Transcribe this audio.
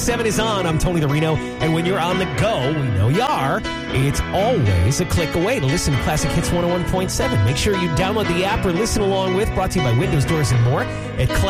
7 is on. I'm Tony the Reno. And when you're on the go, we know you are, it's always a click away to listen to Classic Hits 101.7. Make sure you download the app or listen along with. Brought to you by Windows, Doors, and More at